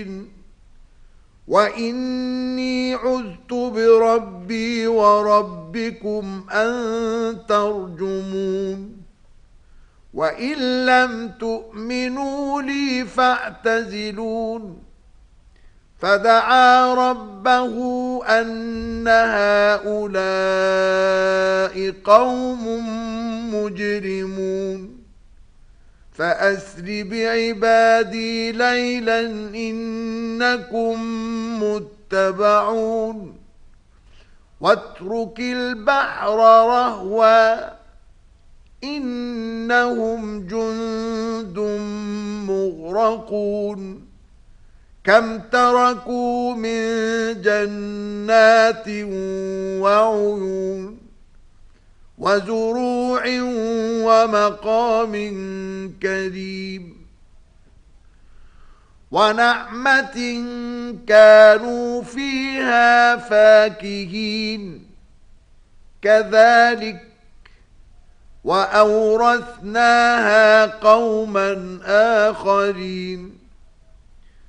وإني عذت بربي وربكم أن ترجمون وإن لم تؤمنوا لي فاعتزلون فدعا ربه أن هؤلاء قوم مجرمون فأسر بعبادي ليلا إنكم متبعون واترك البحر رهوا إنهم جند مغرقون كم تركوا من جنات وعيون وزروع ومقام كريم ونعمة كانوا فيها فاكهين كذلك وأورثناها قوما آخرين